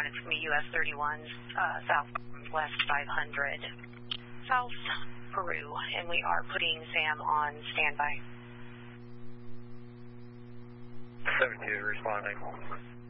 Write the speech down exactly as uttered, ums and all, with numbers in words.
it's going to be U S thirty-one, uh, southwest five hundred, South Peru, and we are putting Sam on standby. seventy-two responding.